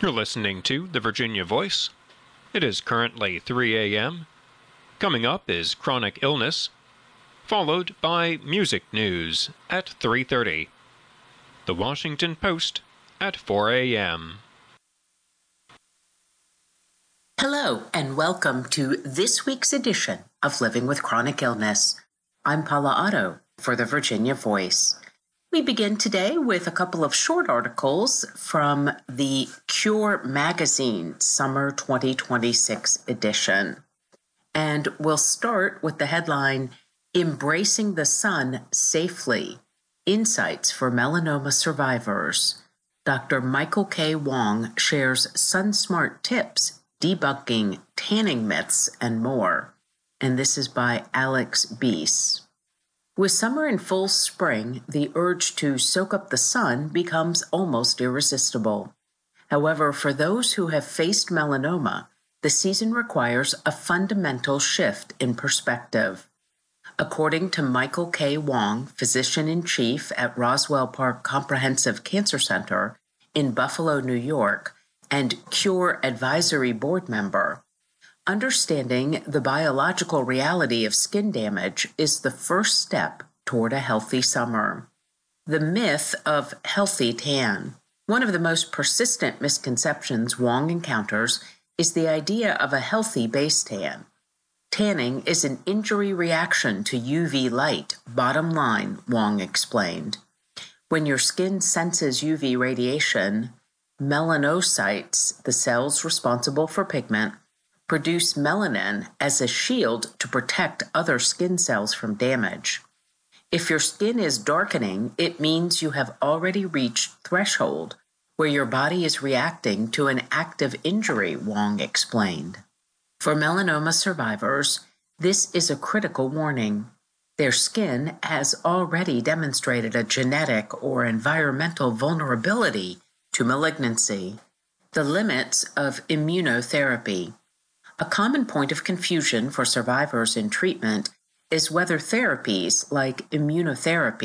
You're listening to the Virginia Voice. It is currently 3 a.m. Coming up is chronic illness, followed by music news at 3:30. The Washington Post at 4 a.m. Hello, and welcome to this week's edition of Living with Chronic Illness. I'm Paula Otto for the Virginia Voice. We begin today with a couple of short articles from the Cure magazine Summer 2026 edition. And we'll start with the headline, Embracing the Sun Safely, Insights for Melanoma Survivors. Dr. Michael K. Wong shares sun-smart tips, debunking tanning myths, and more. And this is by Alex Beese. With summer in full spring, the urge to soak up the sun becomes almost irresistible. However, for those who have faced melanoma, the season requires a fundamental shift in perspective. According to Michael K. Wong, physician-in-chief at Roswell Park Comprehensive Cancer Center in Buffalo, New York, and Cure Advisory Board member, understanding the biological reality of skin damage is the first step toward a healthy summer. The myth of healthy tan. One of the most persistent misconceptions Wong encounters is the idea of a healthy base tan. Tanning is an injury reaction to UV light, bottom line, Wong explained. When your skin senses UV radiation, melanocytes, the cells responsible for pigment, produce melanin as a shield to protect other skin cells from damage. If your skin is darkening, it means you have already reached threshold where your body is reacting to an active injury, Wong explained. For melanoma survivors, this is a critical warning. Their skin has already demonstrated a genetic or environmental vulnerability to malignancy. The limits of immunotherapy. A common point of confusion for survivors in treatment is whether therapies like immunotherapy